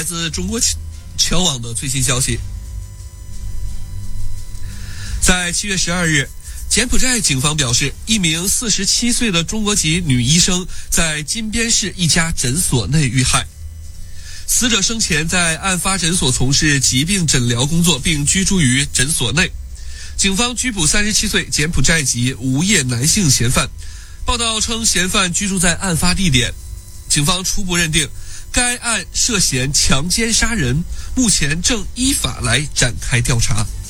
来自中国侨网的最新消息，在7月12日，柬埔寨警方表示，一名47岁的中国籍女医生在金边市一家诊所内遇害。死者生前在案发诊所从事疾病诊疗工作，并居住于诊所内。警方拘捕37岁柬埔寨籍无业男性嫌犯。报道称，嫌犯居住在案发地点。警方初步认定该案涉嫌强奸杀人，目前正依法来展开调查。